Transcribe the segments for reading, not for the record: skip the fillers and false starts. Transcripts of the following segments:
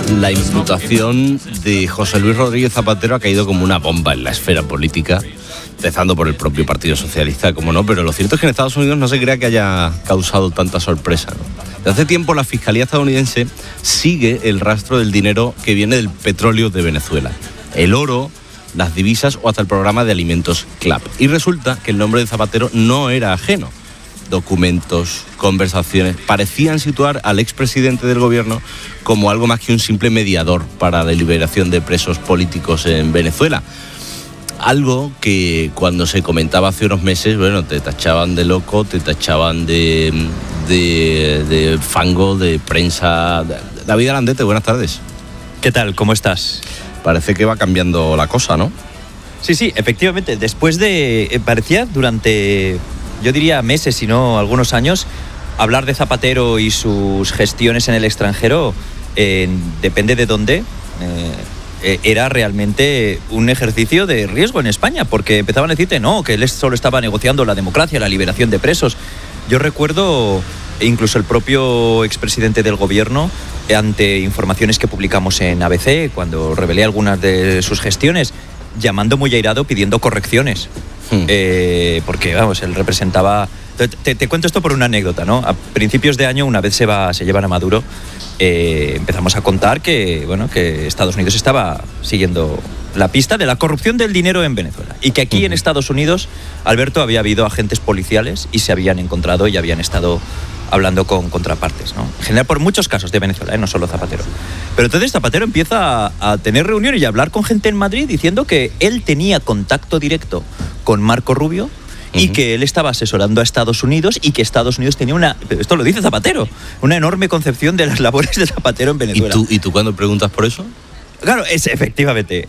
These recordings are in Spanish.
La imputación de José Luis Rodríguez Zapatero ha caído como una bomba en la esfera política, empezando por el propio Partido Socialista, como no, pero lo cierto es que en Estados Unidos no se crea que haya causado tanta sorpresa, ¿no? Desde hace tiempo la Fiscalía estadounidense sigue el rastro del dinero que viene del petróleo de Venezuela, el oro, las divisas o hasta el programa de alimentos CLAP. Y resulta que el nombre de Zapatero no era ajeno. Documentos, conversaciones, parecían situar al expresidente del gobierno como algo más que un simple mediador para la liberación de presos políticos en Venezuela. Algo que cuando se comentaba hace unos meses, bueno, te tachaban de loco, te tachaban de fango, de prensa. David Alandete, buenas tardes. ¿Qué tal? ¿Cómo estás? Parece que va cambiando la cosa, ¿no? Sí, efectivamente. Después de... parecía durante, yo diría meses, si no algunos años, hablar de Zapatero y sus gestiones en el extranjero, depende de dónde, era realmente un ejercicio de riesgo en España, porque empezaban a decirte no, que él solo estaba negociando la democracia, la liberación de presos. Yo recuerdo incluso el propio expresidente del gobierno, ante informaciones que publicamos en ABC, cuando revelé algunas de sus gestiones, llamando muy airado pidiendo correcciones. Porque, vamos, él representaba... Te cuento esto por una anécdota, ¿no? A principios de año, una vez se llevan a Maduro, empezamos a contar que Estados Unidos estaba siguiendo la pista de la corrupción del dinero en Venezuela. Y que aquí en Estados Unidos, Alberto, había habido agentes policiales y se habían encontrado y habían estado hablando con contrapartes, ¿no? En general, por muchos casos de Venezuela, no solo Zapatero. Pero entonces Zapatero empieza a tener reuniones y a hablar con gente en Madrid diciendo que él tenía contacto directo con Marco Rubio y que él estaba asesorando a Estados Unidos y que Estados Unidos tenía esto lo dice Zapatero, una enorme concepción de las labores de Zapatero en Venezuela. ¿Y tú cuando preguntas por eso? Claro, efectivamente.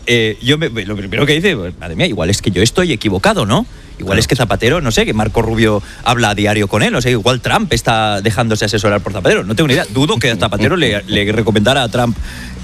Lo primero que dice, pues, madre mía, igual es que yo estoy equivocado, ¿no? Igual es que Zapatero, no sé, que Marco Rubio habla a diario con él, o sea, igual Trump está dejándose asesorar por Zapatero, no tengo ni idea. Dudo que a Zapatero le recomendara a Trump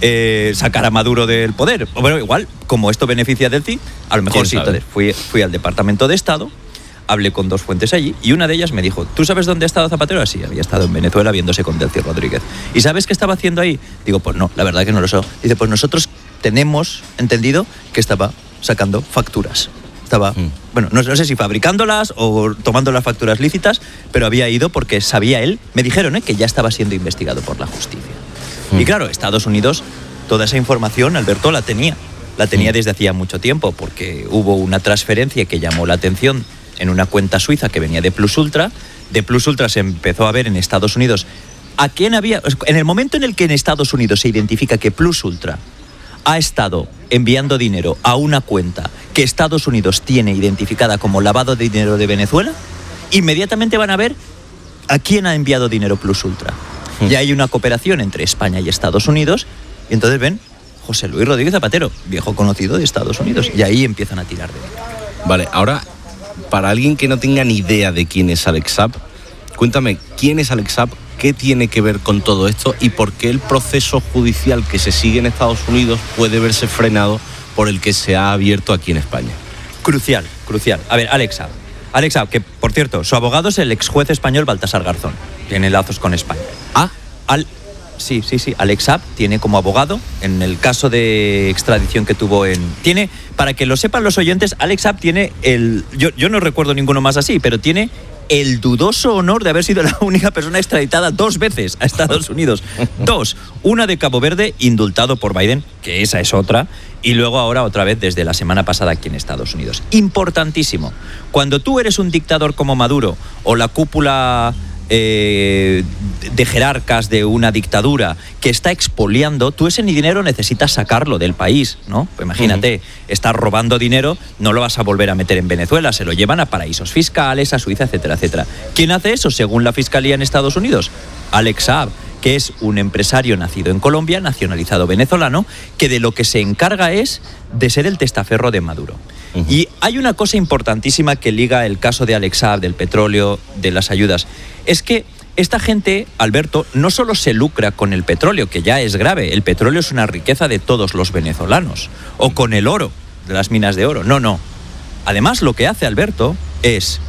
sacar a Maduro del poder. Bueno, igual, como esto beneficia del CID, a lo mejor sí. Entonces fui al Departamento de Estado, hablé con 2 fuentes allí y una de ellas me dijo, ¿tú sabes dónde ha estado Zapatero? Sí, había estado en Venezuela viéndose con Delcy Rodríguez. ¿Y sabes qué estaba haciendo ahí? Digo, pues no, la verdad que no lo sé. Dice, pues nosotros tenemos entendido que estaba sacando facturas. Estaba, bueno, no sé si fabricándolas o tomando las facturas lícitas, pero había ido porque sabía él, me dijeron que ya estaba siendo investigado por la justicia. Y claro, Estados Unidos, toda esa información, Alberto, la tenía desde hacía mucho tiempo, porque hubo una transferencia que llamó la atención en una cuenta suiza que venía de Plus Ultra. De Plus Ultra se empezó a ver en Estados Unidos a quién había... En el momento en el que en Estados Unidos se identifica que Plus Ultra ha estado enviando dinero a una cuenta que Estados Unidos tiene identificada como lavado de dinero de Venezuela, inmediatamente van a ver a quién ha enviado dinero Plus Ultra. Y hay una cooperación entre España y Estados Unidos, y entonces ven José Luis Rodríguez Zapatero, viejo conocido de Estados Unidos, y ahí empiezan a tirar de él. Vale, ahora, para alguien que no tenga ni idea de quién es Alex Saab, cuéntame, ¿quién es Alex Saab? ¿Qué tiene que ver con todo esto? ¿Y por qué el proceso judicial que se sigue en Estados Unidos puede verse frenado por el que se ha abierto aquí en España? Crucial. A ver, Alex Saab, que por cierto, su abogado es el ex juez español Baltasar Garzón. Tiene lazos con España. Sí. Alex Saab tiene como abogado, en el caso de extradición que tuvo para que lo sepan los oyentes, Alex Saab tiene yo no recuerdo ninguno más así, pero tiene el dudoso honor de haber sido la única persona extraditada 2 veces a Estados Unidos. 2. Una de Cabo Verde, indultado por Biden, que esa es otra, y luego ahora otra vez desde la semana pasada aquí en Estados Unidos. Importantísimo. Cuando tú eres un dictador como Maduro o la cúpula de jerarcas de una dictadura que está expoliando, tú ese dinero necesitas sacarlo del país, ¿no? Pues imagínate, estás robando dinero, no lo vas a volver a meter en Venezuela, se lo llevan a paraísos fiscales, a Suiza, etcétera, etcétera. ¿Quién hace eso según la Fiscalía en Estados Unidos? Alex Saab, que es un empresario nacido en Colombia, nacionalizado venezolano, que de lo que se encarga es de ser el testaferro de Maduro. Y hay una cosa importantísima que liga el caso de Alex Saab, del petróleo, de las ayudas. Es que esta gente, Alberto, no solo se lucra con el petróleo, que ya es grave, el petróleo es una riqueza de todos los venezolanos, o con el oro, de las minas de oro. No. Además, lo que hace Alberto es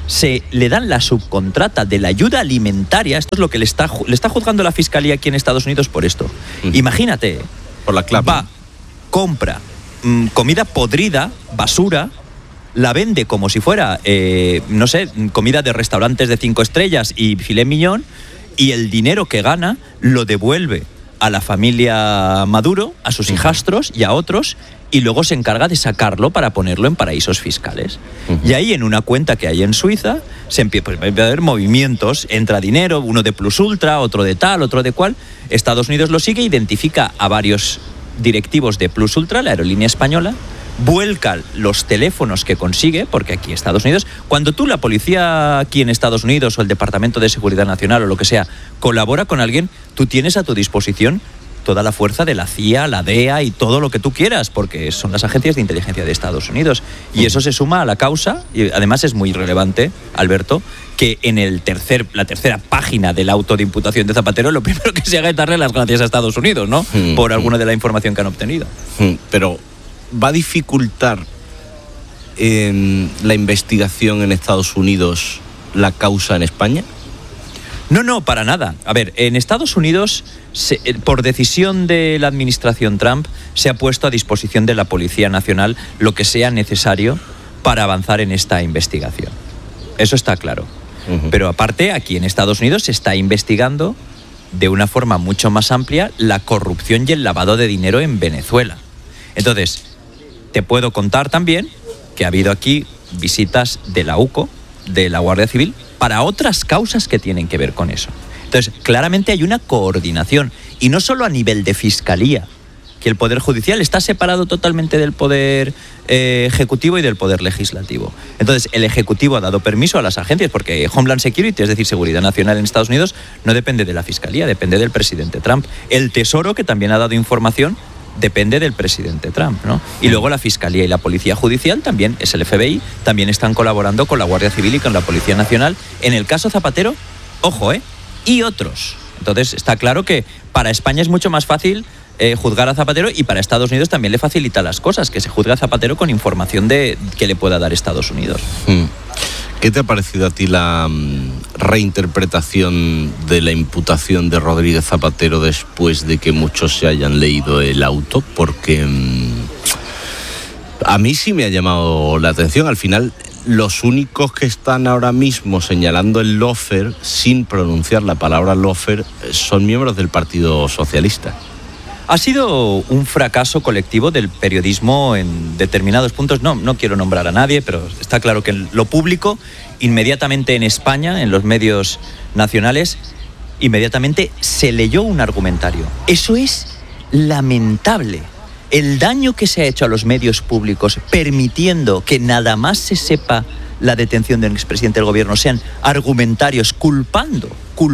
se le dan la subcontrata de la ayuda alimentaria. Esto es lo que le está juzgando la fiscalía aquí en Estados Unidos por esto. Imagínate, por la clave. Va, compra comida podrida, basura, la vende como si fuera, no sé, comida de restaurantes de 5 estrellas y filet mignon, y el dinero que gana lo devuelve a la familia Maduro, a sus hijastros y a otros, y luego se encarga de sacarlo para ponerlo en paraísos fiscales. Y ahí, en una cuenta que hay en Suiza, se empieza a haber movimientos, entra dinero, uno de Plus Ultra, otro de tal, otro de cual. Estados Unidos lo sigue, identifica a varios directivos de Plus Ultra, la aerolínea española, vuelca los teléfonos que consigue, porque aquí Estados Unidos, cuando tú, la policía aquí en Estados Unidos o el Departamento de Seguridad Nacional o lo que sea, colabora con alguien, tú tienes a tu disposición toda la fuerza de la CIA, la DEA y todo lo que tú quieras, porque son las agencias de inteligencia de Estados Unidos. Y eso se suma a la causa, y además es muy relevante, Alberto, que en la tercera página del auto de imputación de Zapatero, lo primero que se haga es darle las gracias a Estados Unidos, ¿no? Por alguna de la información que han obtenido. Pero ¿va a dificultar la investigación en Estados Unidos la causa en España? No, para nada. A ver, en Estados Unidos, por decisión de la administración Trump, se ha puesto a disposición de la Policía Nacional lo que sea necesario para avanzar en esta investigación. Eso está claro. Pero aparte, aquí en Estados Unidos se está investigando de una forma mucho más amplia la corrupción y el lavado de dinero en Venezuela. Entonces, te puedo contar también que ha habido aquí visitas de la UCO, de la Guardia Civil, para otras causas que tienen que ver con eso. Entonces, claramente hay una coordinación, y no solo a nivel de fiscalía, que el Poder Judicial está separado totalmente del Poder Ejecutivo y del Poder Legislativo. Entonces, el Ejecutivo ha dado permiso a las agencias, porque Homeland Security, es decir, Seguridad Nacional en Estados Unidos, no depende de la Fiscalía, depende del presidente Trump. El Tesoro, que también ha dado información, depende del presidente Trump, ¿no? Y luego la Fiscalía y la Policía Judicial, también es el FBI, también están colaborando con la Guardia Civil y con la Policía Nacional. En el caso Zapatero, ojo, y otros. Entonces, está claro que para España es mucho más fácil juzgar a Zapatero, y para Estados Unidos también le facilita las cosas, que se juzgue a Zapatero con información que le pueda dar Estados Unidos. ¿Qué te ha parecido a ti la reinterpretación de la imputación de Rodríguez Zapatero después de que muchos se hayan leído el auto? Porque a mí sí me ha llamado la atención. Al final, los únicos que están ahora mismo señalando el lawfare, sin pronunciar la palabra lawfare, son miembros del Partido Socialista. Ha sido un fracaso colectivo del periodismo en determinados puntos. No quiero nombrar a nadie, pero está claro que en lo público, inmediatamente en España, en los medios nacionales, inmediatamente se leyó un argumentario. Eso es lamentable. El daño que se ha hecho a los medios públicos, permitiendo que nada más se sepa la detención del expresidente del gobierno, sean argumentarios culpando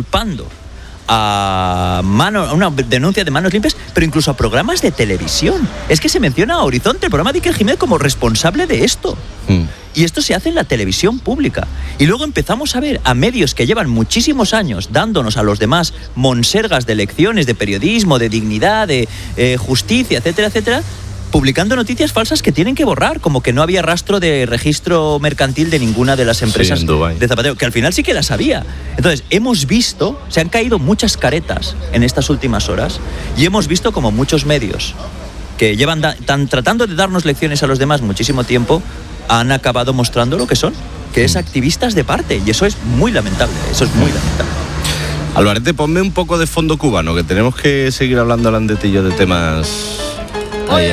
a una denuncia de manos limpias, pero incluso a programas de televisión. Es que se menciona a Horizonte, el programa de Iker Jiménez, como responsable de esto. Y esto se hace en la televisión pública. Y luego empezamos a ver a medios que llevan muchísimos años dándonos a los demás monsergas de lecciones de periodismo, de dignidad, de justicia, etcétera, etcétera, publicando noticias falsas que tienen que borrar, como que no había rastro de registro mercantil de ninguna de las empresas de Zapatero, que al final sí que las había. Entonces, hemos visto, se han caído muchas caretas en estas últimas horas, y hemos visto como muchos medios que llevan tratando de darnos lecciones a los demás muchísimo tiempo, han acabado mostrando lo que son, que es activistas de parte, y eso es muy lamentable, Alvarete, ponme un poco de fondo cubano, que tenemos que seguir hablando Landetillo de temas... Ay.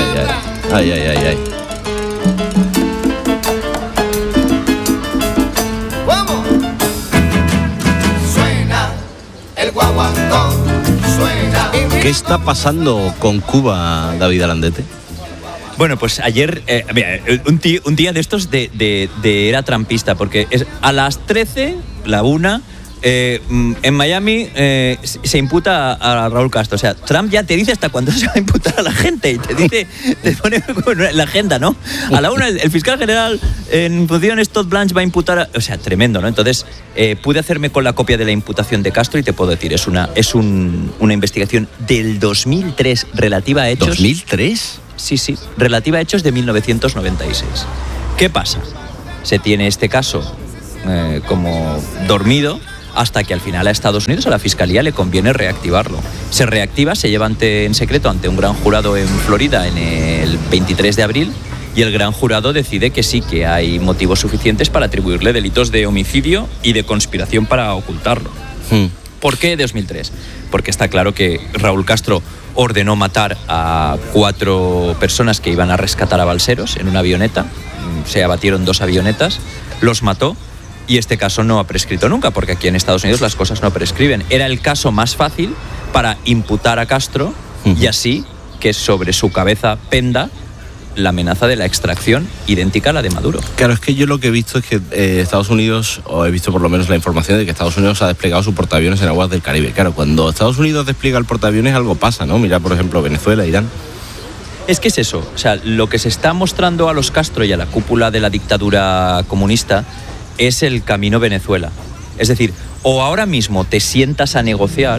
¡Vamos! Suena el guaguancó, suena. ¿Qué está pasando con Cuba, David Alandete? Bueno, pues ayer, un día de estos de era trampista, porque es a las 13, la 1... en Miami se imputa a Raúl Castro. O sea, Trump ya te dice hasta cuándo se va a imputar a la gente, y te dice, te pone la agenda, ¿no? A la 1 el fiscal general en funciones, Todd Blanche, va a imputar o sea, tremendo, ¿no? Entonces, pude hacerme con la copia de la imputación de Castro, y te puedo decir, es una investigación del 2003 relativa a hechos... ¿2003? Sí, relativa a hechos de 1996. ¿Qué pasa? Se tiene este caso como dormido, hasta que al final a Estados Unidos, a la Fiscalía, le conviene reactivarlo. Se reactiva, se lleva en secreto ante un gran jurado en Florida en el 23 de abril, y el gran jurado decide que sí, que hay motivos suficientes para atribuirle delitos de homicidio y de conspiración para ocultarlo. ¿Por qué 2003? Porque está claro que Raúl Castro ordenó matar a 4 personas que iban a rescatar a balseros en una avioneta. Se abatieron 2 avionetas, los mató, y este caso no ha prescrito nunca, porque aquí en Estados Unidos las cosas no prescriben. Era el caso más fácil para imputar a Castro y así que sobre su cabeza penda la amenaza de la extracción idéntica a la de Maduro. Claro, es que yo lo que he visto es que Estados Unidos, o he visto por lo menos la información de que Estados Unidos ha desplegado su portaaviones en aguas del Caribe. Claro, cuando Estados Unidos despliega el portaaviones algo pasa, ¿no? Mira, por ejemplo, Venezuela, Irán. Es que es eso, o sea, lo que se está mostrando a los Castro y a la cúpula de la dictadura comunista es el camino Venezuela. Es decir, o ahora mismo te sientas a negociar,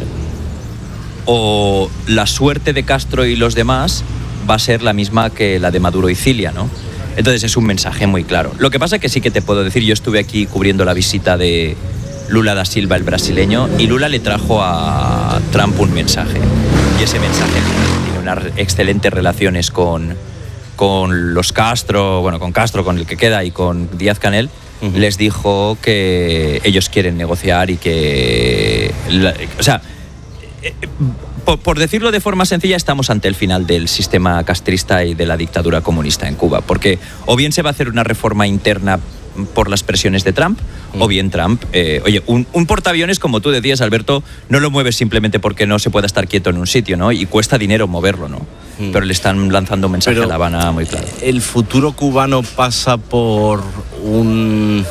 o la suerte de Castro y los demás va a ser la misma que la de Maduro y Cilia, ¿no? Entonces es un mensaje muy claro. Lo que pasa es que sí que te puedo decir, yo estuve aquí cubriendo la visita de Lula da Silva, el brasileño, y Lula le trajo a Trump un mensaje. Y ese mensaje tiene unas excelentes relaciones con los Castro, bueno, con Castro, con el que queda, y con Díaz-Canel. Les dijo que ellos quieren negociar y que... o sea, por decirlo de forma sencilla, estamos ante el final del sistema castrista y de la dictadura comunista en Cuba, porque o bien se va a hacer una reforma interna por las presiones de Trump, o bien Trump... oye, un portaaviones, como tú decías, Alberto, no lo mueves simplemente porque no se pueda estar quieto en un sitio, ¿no? Y cuesta dinero moverlo, ¿no? Pero le están lanzando un mensaje a La Habana muy claro. El futuro cubano pasa por un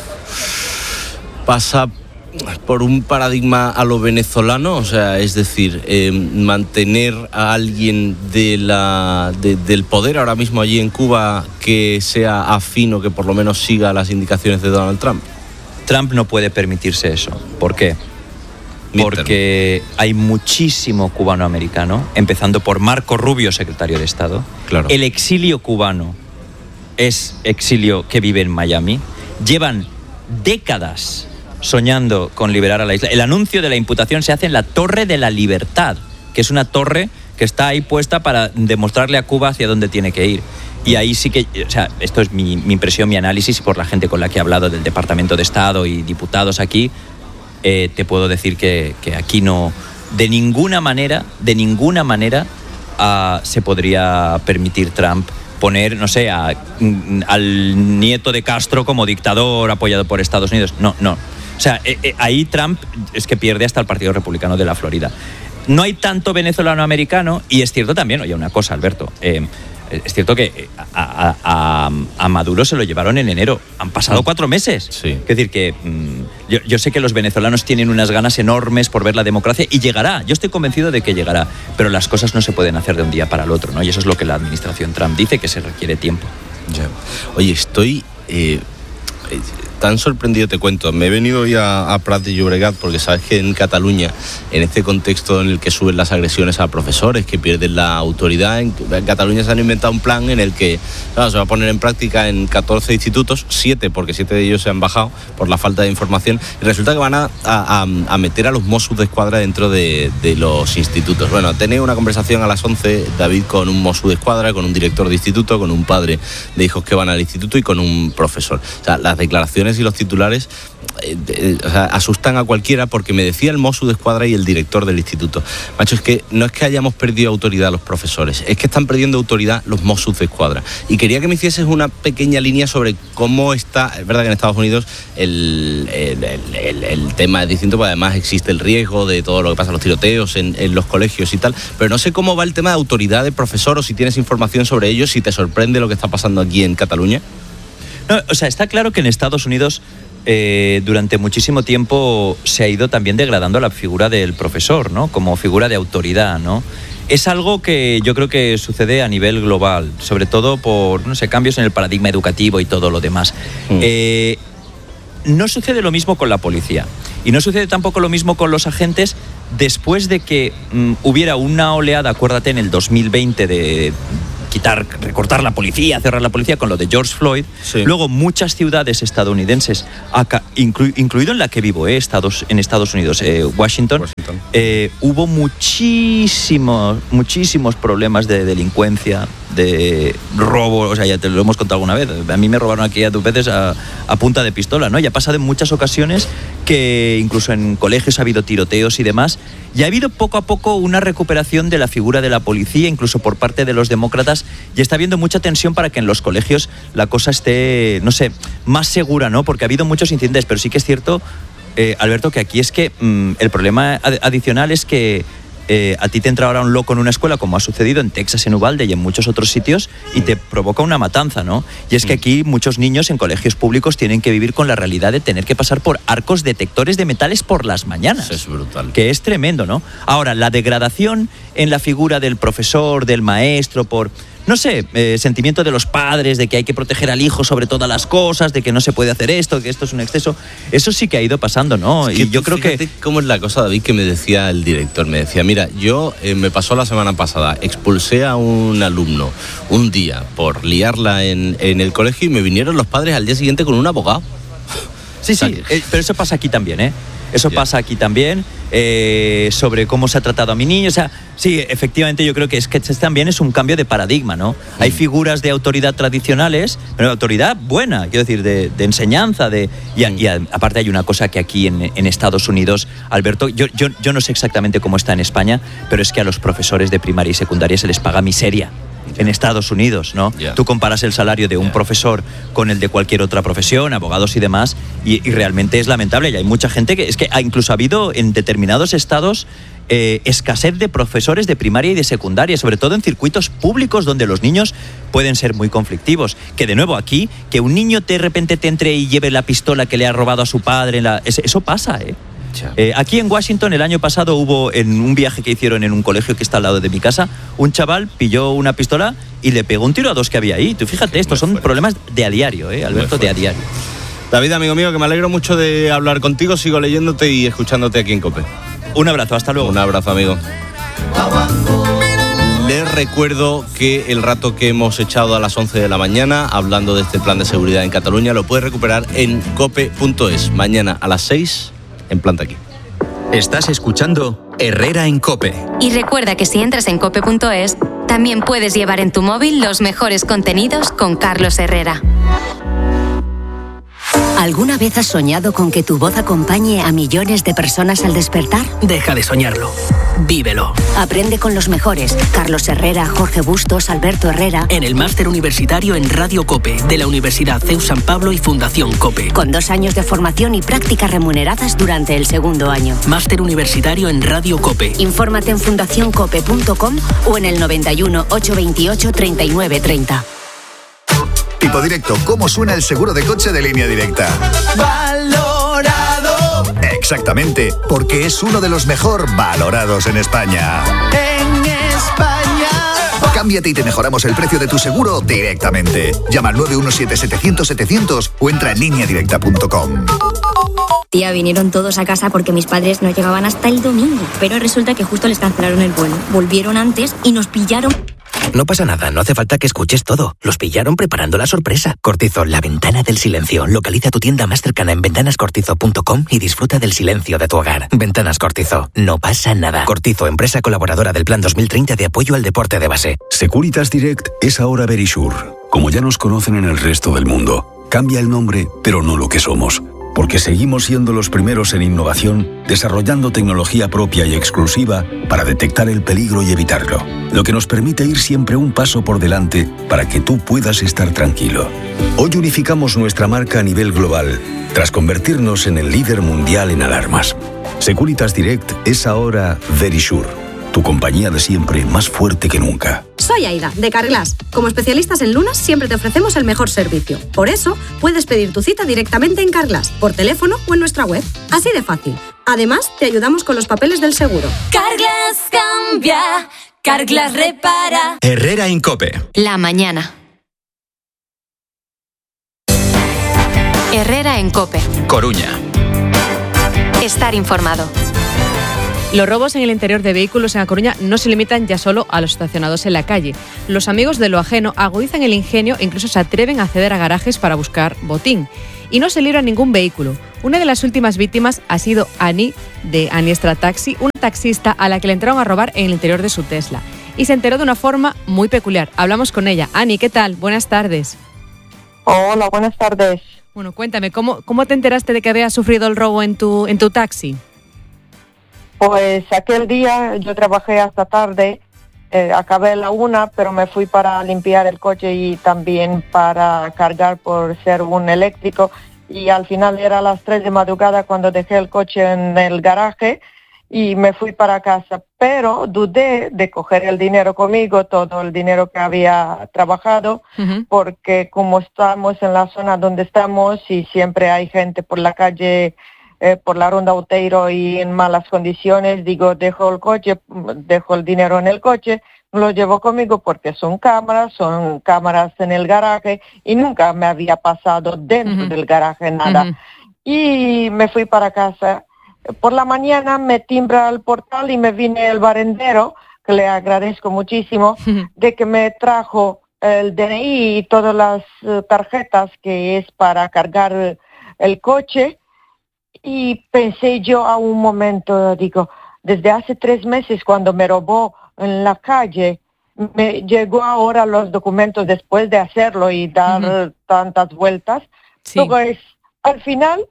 paradigma a lo venezolano, o sea, es decir, mantener a alguien del poder ahora mismo allí en Cuba que sea afín o que por lo menos siga las indicaciones de Donald Trump. Trump no puede permitirse eso. ¿Por qué? Porque hay muchísimo cubano-americano, empezando por Marco Rubio, secretario de Estado. Claro. El exilio cubano es exilio que vive en Miami. Llevan décadas soñando con liberar a la isla. El anuncio de la imputación se hace en la Torre de la Libertad, que es una torre que está ahí puesta para demostrarle a Cuba hacia dónde tiene que ir. Y ahí sí que, o sea, esto es mi impresión, mi análisis, por la gente con la que he hablado del Departamento de Estado y diputados aquí, te puedo decir que aquí no, de ninguna manera, se podría permitir Trump poner, no sé, al nieto de Castro como dictador apoyado por Estados Unidos. No. O sea, ahí Trump es que pierde hasta el Partido Republicano de la Florida. No hay tanto venezolano-americano, y es cierto también, oye, una cosa, Alberto, es cierto que a Maduro se lo llevaron en enero. Han pasado 4 meses. Sí. Es decir, que yo sé que los venezolanos tienen unas ganas enormes por ver la democracia, y llegará. Yo estoy convencido de que llegará. Pero las cosas no se pueden hacer de un día para el otro, ¿no? Y eso es lo que la administración Trump dice, que se requiere tiempo. Ya. Oye, estoy tan sorprendido, te cuento. Me he venido hoy a Prat de Llobregat porque sabes que en Cataluña, en este contexto en el que suben las agresiones a profesores que pierden la autoridad, en Cataluña se han inventado un plan en el que se va a poner en práctica en 14 institutos, 7, porque 7 de ellos se han bajado por la falta de información, y resulta que van a meter a los Mossos de Escuadra dentro de los institutos. Bueno, tenía una conversación a las 11, David, con un Mosso de Escuadra, con un director de instituto, con un padre de hijos que van al instituto y con un profesor. O sea, las declaraciones y los titulares asustan a cualquiera, porque me decía el Mosso de Escuadra y el director del instituto: macho, es que no es que hayamos perdido autoridad los profesores, es que están perdiendo autoridad los Mossos de Escuadra. Y quería que me hicieses una pequeña línea sobre cómo está. Es verdad que en Estados Unidos el tema es distinto, porque además existe el riesgo de todo lo que pasa, los tiroteos en los colegios y tal, pero no sé cómo va el tema de autoridad de profesor, o si tienes información sobre ello, si te sorprende lo que está pasando aquí en Cataluña. No, o sea, está claro que en Estados Unidos durante muchísimo tiempo se ha ido también degradando la figura del profesor, ¿no? Como figura de autoridad, ¿no? Es algo que yo creo que sucede a nivel global, sobre todo por, no sé, cambios en el paradigma educativo y todo lo demás. No sucede lo mismo con la policía, y no sucede tampoco lo mismo con los agentes después de que hubiera una oleada, acuérdate, en el 2020 de intentar recortar la policía, cerrar la policía con lo de George Floyd. Sí. Luego muchas ciudades estadounidenses, incluido en la que vivo, en Estados Unidos, Washington. Hubo muchísimos problemas de delincuencia, de robo, o sea, ya te lo hemos contado alguna vez. A mí me robaron aquí a 2 veces a punta de pistola, ¿no? Y ha pasado en muchas ocasiones que incluso en colegios ha habido tiroteos y demás. Y ha habido poco a poco una recuperación de la figura de la policía, incluso por parte de los demócratas, y está habiendo mucha tensión para que en los colegios la cosa esté, no sé, más segura, ¿no? Porque ha habido muchos incidentes, pero sí que es cierto, Alberto, que aquí es que el problema adicional es que a ti te entra ahora un loco en una escuela, como ha sucedido en Texas, en Uvalde y en muchos otros sitios, y te provoca una matanza, ¿no? Y es que aquí muchos niños en colegios públicos tienen que vivir con la realidad de tener que pasar por arcos detectores de metales por las mañanas. Eso es brutal. Que es tremendo, ¿no? Ahora, la degradación en la figura del profesor, del maestro, por... no sé, sentimiento de los padres, de que hay que proteger al hijo sobre todas las cosas, de que no se puede hacer esto, que esto es un exceso. Eso sí que ha ido pasando, ¿no? Es que y yo creo que... ¿Cómo es la cosa, David? Que me decía el director, me decía, mira, yo me pasó la semana pasada, expulsé a un alumno un día por liarla en el colegio y me vinieron los padres al día siguiente con un abogado. Sí, pero eso pasa aquí también, ¿eh? Eso pasa aquí también, sobre cómo se ha tratado a mi niño. O sea, sí, efectivamente yo creo que también es un cambio de paradigma, ¿no? Hay figuras de autoridad tradicionales, pero autoridad buena, quiero decir, de enseñanza. Y aparte hay una cosa que aquí en Estados Unidos, Alberto, yo no sé exactamente cómo está en España, pero es que a los profesores de primaria y secundaria se les paga miseria. En Estados Unidos, ¿no? Tú comparas el salario de un profesor con el de cualquier otra profesión, abogados y demás, y realmente es lamentable. Y hay mucha gente que incluso ha habido en determinados estados escasez de profesores de primaria y de secundaria, sobre todo en circuitos públicos donde los niños pueden ser muy conflictivos. Que de nuevo aquí, que un niño de repente te entre y lleve la pistola que le ha robado a su padre, eso pasa, ¿eh? Aquí en Washington el año pasado hubo, en un viaje que hicieron en un colegio que está al lado de mi casa, un chaval pilló una pistola y le pegó un tiro a 2 que había ahí. Tú fíjate, estos son problemas de a diario, Alberto, de a diario. David, amigo mío, que me alegro mucho de hablar contigo, sigo leyéndote y escuchándote aquí en COPE. Un abrazo, hasta luego. Un abrazo, amigo. Les recuerdo que el rato que hemos echado a las 11 de la mañana hablando de este plan de seguridad en Cataluña lo puedes recuperar en cope.es. Mañana a las 6 en Planta Aquí. Estás escuchando Herrera en COPE. Y recuerda que si entras en cope.es, también puedes llevar en tu móvil los mejores contenidos con Carlos Herrera. ¿Alguna vez has soñado con que tu voz acompañe a millones de personas al despertar? Deja de soñarlo. Vívelo. Aprende con los mejores. Carlos Herrera, Jorge Bustos, Alberto Herrera. En el máster universitario en Radio COPE de la Universidad CEU San Pablo y Fundación COPE. Con 2 años de formación y prácticas remuneradas durante el 2º año. Máster universitario en Radio COPE. Infórmate en fundacioncope.com o en el 91 828 3930. Tipo Directo, ¿cómo suena el seguro de coche de Línea Directa? Valorado Exactamente, porque es uno de los mejor valorados en España. en España. Cámbiate y te mejoramos el precio de tu seguro directamente. Llama al 917-700-700 o entra en lineadirecta.com. Tía, vinieron todos a casa porque mis padres no llegaban hasta el domingo. Pero resulta que justo les cancelaron el vuelo. Volvieron antes y nos pillaron. No pasa nada, no hace falta que escuches todo. Los pillaron preparando la sorpresa. Cortizo, la ventana del silencio. Localiza tu tienda más cercana en ventanascortizo.com y disfruta del silencio de tu hogar. Ventanas Cortizo, no pasa nada. Cortizo, empresa colaboradora del Plan 2030 de apoyo al deporte de base. Securitas Direct es ahora Verisure. Como ya nos conocen en el resto del mundo. Cambia el nombre, pero no lo que somos. Porque seguimos siendo los primeros en innovación, desarrollando tecnología propia y exclusiva para detectar el peligro y evitarlo. Lo que nos permite ir siempre un paso por delante para que tú puedas estar tranquilo. Hoy unificamos nuestra marca a nivel global, tras convertirnos en el líder mundial en alarmas. Securitas Direct es ahora Verisure, tu compañía de siempre más fuerte que nunca. Soy Aida, de Carglass. Como especialistas en lunas, siempre te ofrecemos el mejor servicio. Por eso, puedes pedir tu cita directamente en Carglass, por teléfono o en nuestra web. Así de fácil. Además, te ayudamos con los papeles del seguro. Carglass cambia, Carglass repara. Herrera en COPE. La mañana. Herrera en COPE. Coruña. Estar informado. Los robos en el interior de vehículos en A Coruña no se limitan ya solo a los estacionados en la calle. Los amigos de lo ajeno agudizan el ingenio e incluso se atreven a acceder a garajes para buscar botín. Y no se libra ningún vehículo. Una de las últimas víctimas ha sido Ani, de Aniestra Taxi, una taxista a la que le entraron a robar en el interior de su Tesla. Y se enteró de una forma muy peculiar. Hablamos con ella. Ani, ¿qué tal? Buenas tardes. Hola, buenas tardes. Bueno, cuéntame, ¿cómo te enteraste de que habías sufrido el robo en tu taxi? Pues aquel día yo trabajé hasta tarde, acabé a la 1, pero me fui para limpiar el coche y también para cargar por ser un eléctrico. Y al final era a las 3 de madrugada cuando dejé el coche en el garaje y me fui para casa. Pero dudé de coger el dinero conmigo, todo el dinero que había trabajado, porque como estamos en la zona donde estamos y siempre hay gente por la calle, por la Ronda Outeiro y en malas condiciones, digo, dejo el dinero en el coche, lo llevo conmigo porque son cámaras en el garaje y nunca me había pasado dentro del garaje nada. Y me fui para casa. Por la mañana me timbra el portal y me viene el barrendero, que le agradezco muchísimo, de que me trajo el DNI y todas las tarjetas que es para cargar el coche. Y pensé yo a un momento, digo, desde hace 3 meses cuando me robó en la calle, me llegó ahora los documentos después de hacerlo y dar tantas vueltas. Sí. Entonces, al final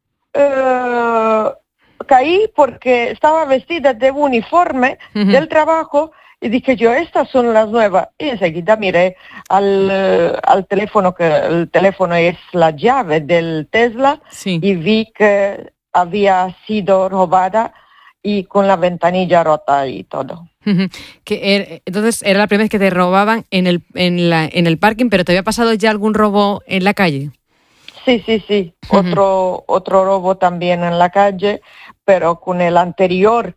caí porque estaba vestida de uniforme del trabajo y dije yo, estas son las nuevas. Y enseguida miré al teléfono, que el teléfono es la llave del Tesla, y vi que había sido robada y con la ventanilla rota y todo. Entonces era la primera vez que te robaban en el parking, pero ¿te había pasado ya algún robo en la calle? Sí. Otro robo también en la calle, pero con el anterior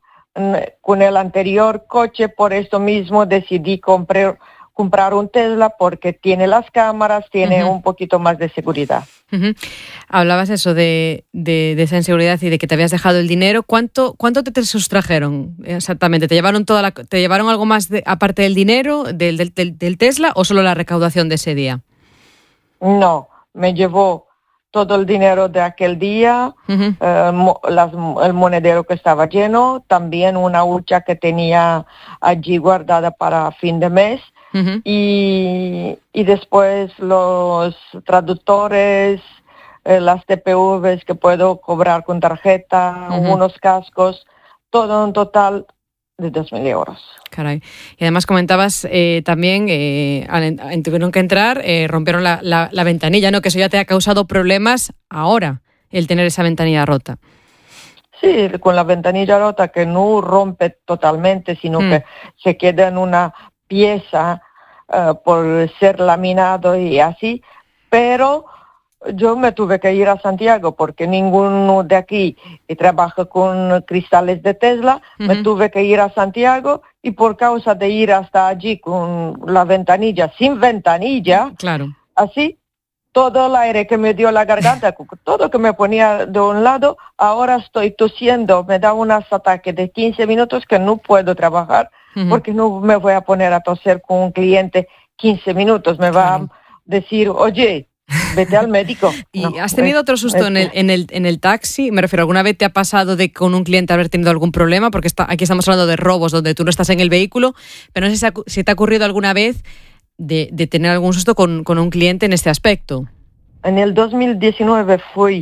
coche. Por esto mismo decidí comprar un Tesla porque tiene las cámaras, tiene un poquito más de seguridad. Hablabas eso de esa inseguridad y de que te habías dejado el dinero. ¿Cuánto te sustrajeron exactamente? ¿Te llevaron algo más aparte del dinero del Tesla o solo la recaudación de ese día? No, me llevó todo el dinero de aquel día, el monedero que estaba lleno, también una hucha que tenía allí guardada para fin de mes, y después los traductores, las TPVs que puedo cobrar con tarjeta, unos cascos, todo en total de 2.000 euros. Caray. Y además comentabas también, tuvieron que entrar, rompieron la ventanilla, ¿no? Que eso ya te ha causado problemas ahora, el tener esa ventanilla rota. Sí, con la ventanilla rota que no rompe totalmente, sino que se queda en una pieza por ser laminado y así, pero yo me tuve que ir a Santiago porque ninguno de aquí trabaja con cristales de Tesla. Me tuve que ir a Santiago y por causa de ir hasta allí con la ventanilla, sin ventanilla, así, todo el aire que me dio la garganta, todo que me ponía de un lado, ahora estoy tosiendo, me da unos ataques de 15 minutos que no puedo trabajar porque no me voy a poner a toser con un cliente 15 minutos, me va a decir, oye, vete al médico. ¿Y has tenido otro susto en el taxi? Me refiero, ¿alguna vez te ha pasado de con un cliente haber tenido algún problema? Porque aquí estamos hablando de robos donde tú no estás en el vehículo, pero no sé si te ha ocurrido alguna vez de tener algún susto con un cliente en este aspecto. En el 2019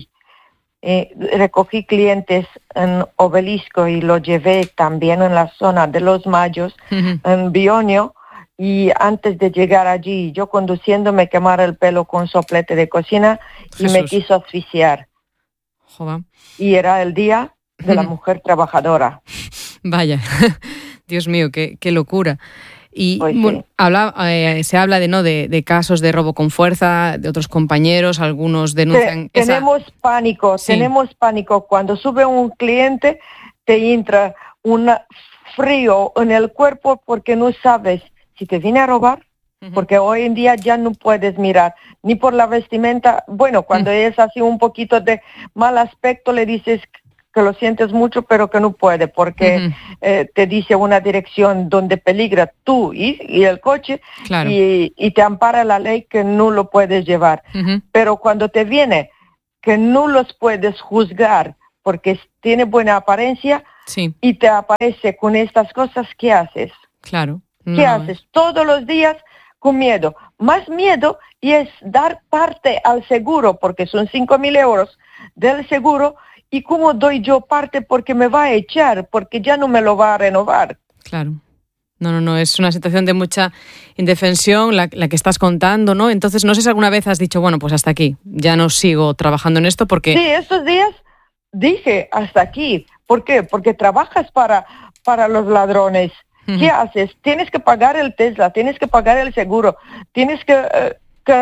recogí clientes en Obelisco y lo llevé también en la zona de Los Mayos, en Bionio. Y antes de llegar allí, yo conduciendo me quemara el pelo con soplete de cocina y me quiso asfixiar. Joder. Y era el día de la mujer trabajadora. Vaya, Dios mío, qué locura. Y pues bueno, sí. Se habla de casos de robo con fuerza, de otros compañeros, algunos denuncian... Tenemos pánico, tenemos pánico. Cuando sube un cliente, te entra un frío en el cuerpo porque no sabes si te viene a robar, porque hoy en día ya no puedes mirar ni por la vestimenta. Bueno, cuando es así un poquito de mal aspecto, le dices que lo sientes mucho, pero que no puede, porque te dice una dirección donde peligra tú y el coche, claro. y te ampara la ley que no lo puedes llevar. Pero cuando te viene que no los puedes juzgar porque tiene buena apariencia, sí, y te aparece con estas cosas, ¿qué haces? Claro. ¿Qué haces? Todos los días con miedo. Más miedo y es dar parte al seguro, porque son 5.000 euros del seguro, y cómo doy yo parte porque me va a echar, porque ya no me lo va a renovar. Claro. No, es una situación de mucha indefensión la que estás contando, ¿no? Entonces, no sé si alguna vez has dicho, bueno, pues hasta aquí, ya no sigo trabajando en esto porque... Sí, estos días dije hasta aquí. ¿Por qué? Porque trabajas para los ladrones. ¿Qué haces? Tienes que pagar el Tesla, tienes que pagar el seguro, tienes que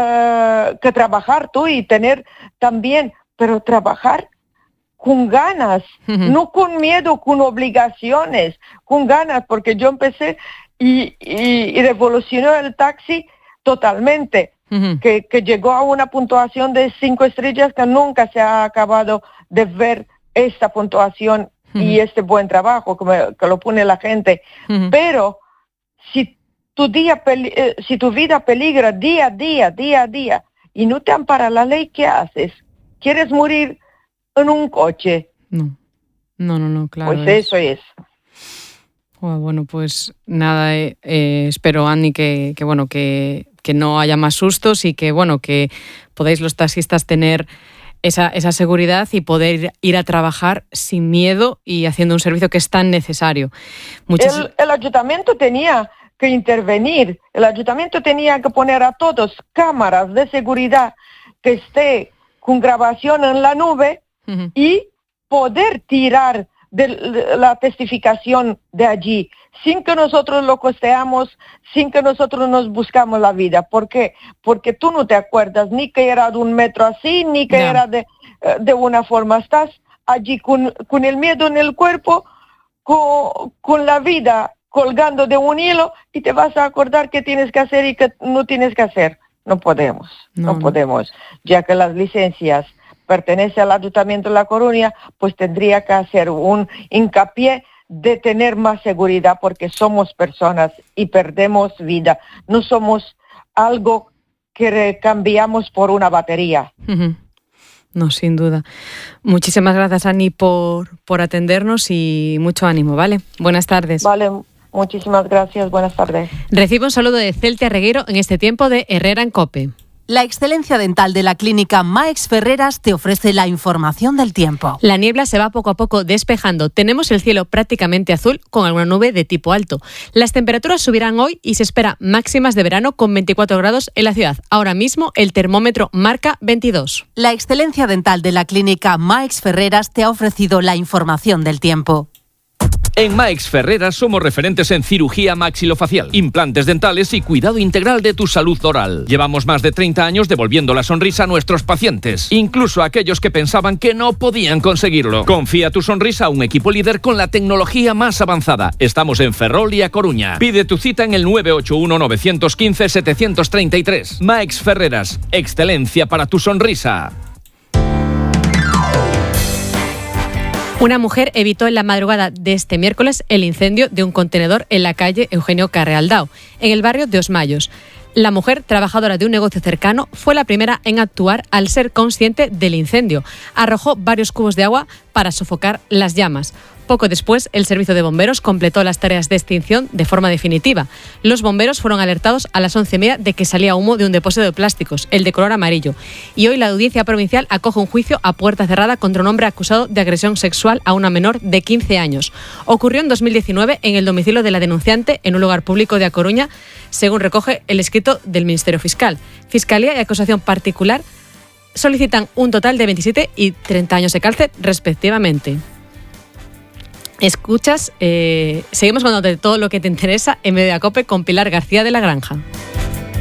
trabajar tú y tener también, pero trabajar con ganas, no con miedo, con obligaciones, con ganas, porque yo empecé y revolucionó el taxi totalmente, que llegó a una puntuación de 5 estrellas que nunca se ha acabado de ver esta puntuación y este buen trabajo que lo pone la gente. Pero si tu vida peligra día a día y no te ampara la ley, ¿qué haces? ¿Quieres morir en un coche? No, claro. Pues eso es. Bueno, pues nada, espero, Annie, que no haya más sustos y que podáis los taxistas tener esa seguridad y poder ir a trabajar sin miedo y haciendo un servicio que es tan necesario. El ayuntamiento tenía que intervenir, el ayuntamiento tenía que poner a todos cámaras de seguridad que esté con grabación en la nube y poder tirar de la testificación de allí, sin que nosotros lo costeamos, sin que nosotros nos buscamos la vida. ¿Por qué? Porque tú no te acuerdas ni que era de un metro así, ni que era de una forma. Estás allí con el miedo en el cuerpo, con la vida colgando de un hilo, y te vas a acordar qué tienes que hacer y qué no tienes que hacer. No podemos, no podemos, ya que las licencias pertenece al Ayuntamiento de La Coruña, pues tendría que hacer un hincapié de tener más seguridad, porque somos personas y perdemos vida. No somos algo que cambiamos por una batería. No, sin duda. Muchísimas gracias, Annie, por atendernos y mucho ánimo, ¿vale? Buenas tardes. Vale, muchísimas gracias. Buenas tardes. Recibo un saludo de Celte Reguero en este tiempo de Herrera en COPE. La excelencia dental de la clínica Maix Ferreras te ofrece la información del tiempo. La niebla se va poco a poco despejando. Tenemos el cielo prácticamente azul con alguna nube de tipo alto. Las temperaturas subirán hoy y se espera máximas de verano con 24 grados en la ciudad. Ahora mismo el termómetro marca 22. La excelencia dental de la clínica Maix Ferreras te ha ofrecido la información del tiempo. En Maix Ferreras somos referentes en cirugía maxilofacial, implantes dentales y cuidado integral de tu salud oral. Llevamos más de 30 años devolviendo la sonrisa a nuestros pacientes, incluso a aquellos que pensaban que no podían conseguirlo. Confía tu sonrisa a un equipo líder con la tecnología más avanzada. Estamos en Ferrol y A Coruña. Pide tu cita en el 981-915-733. Maix Ferreras, excelencia para tu sonrisa. Una mujer evitó en la madrugada de este miércoles el incendio de un contenedor en la calle Eugenio Carrealdao, en el barrio de Osmayos. La mujer, trabajadora de un negocio cercano, fue la primera en actuar al ser consciente del incendio. Arrojó varios cubos de agua para sofocar las llamas. Poco después, el servicio de bomberos completó las tareas de extinción de forma definitiva. Los bomberos fueron alertados a las 11:30 de que salía humo de un depósito de plásticos, el de color amarillo. Y hoy la Audiencia Provincial acoge un juicio a puerta cerrada contra un hombre acusado de agresión sexual a una menor de 15 años. Ocurrió en 2019 en el domicilio de la denunciante en un lugar público de A Coruña, según recoge el escrito del Ministerio Fiscal. Fiscalía y acusación particular solicitan un total de 27 y 30 años de cárcel, respectivamente. Escuchas, seguimos contándote todo lo que te interesa en Media COPE con Pilar García de la Granja.